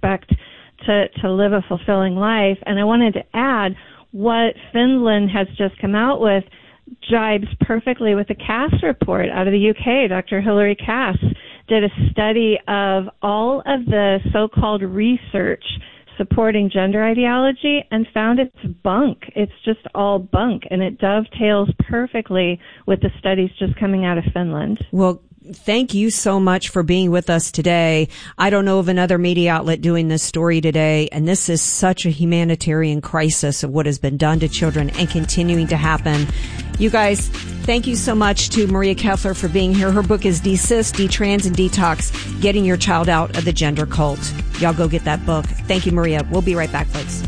expect to live a fulfilling life. And I wanted to add what Finland has just come out with jibes perfectly with the Cass report out of the UK. Dr. Hilary Cass did a study of all of the so-called research supporting gender ideology and found it's bunk. It's just all bunk, and it dovetails perfectly with the studies just coming out of Finland. Well, thank you so much for being with us today. I don't know of another media outlet doing this story today, and this is such a humanitarian crisis of what has been done to children and continuing to happen. You guys, thank you so much to Maria Kessler for being here. Her book is Decis, Detrans, and Detox, Getting Your Child Out of the Gender Cult. Y'all go get that book. Thank you, Maria. We'll be right back, folks.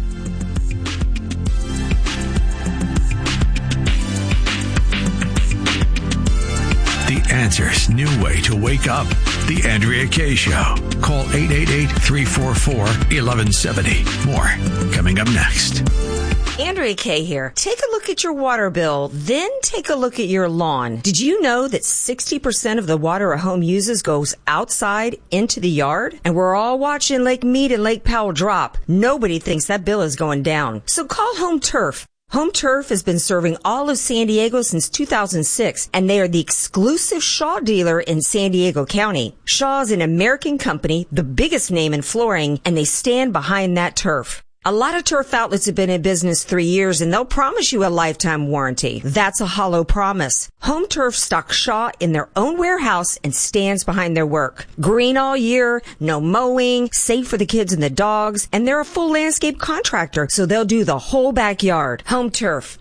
The Answer's new way to wake up. The Andrea Kaye Show. Call 888-344-1170. More coming up next. Andrea Kaye here. Take a look at your water bill, then take a look at your lawn. Did you know that 60% of the water a home uses goes outside into the yard? And we're all watching Lake Mead and Lake Powell drop. Nobody thinks that bill is going down. So call Home Turf. Home Turf has been serving all of San Diego since 2006, and they are the exclusive Shaw dealer in San Diego County. Shaw is an American company, the biggest name in flooring, and they stand behind that turf. A lot of turf outlets have been in business 3 years, and they'll promise you a lifetime warranty. That's a hollow promise. Home Turf stocks Shaw in their own warehouse and stands behind their work. Green all year, no mowing, safe for the kids and the dogs, and they're a full landscape contractor, so they'll do the whole backyard. Home Turf,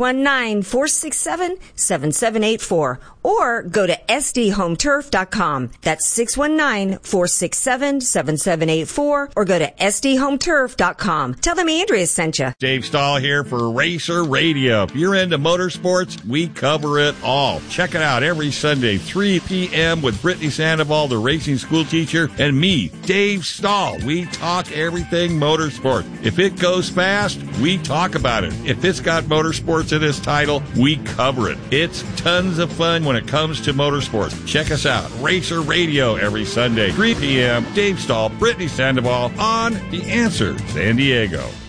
619-467-7784, or go to sdhometurf.com. That's 619-467-7784, or go to sdhometurf.com. Tell them Andrea sent you. Dave Stahl here for Racer Radio. If you're into motorsports, we cover it all. Check it out every Sunday, 3 p.m. with Brittany Sandoval, the racing school teacher, and me, Dave Stahl. We talk everything motorsport. If it goes fast, we talk about it. If it's got motorsports in its title, we cover it. It's tons of fun when it comes to motorsports. Check us out, Racer Radio, every Sunday, 3 p.m. Dave Stahl, Brittany Sandoval on The Answer San Diego.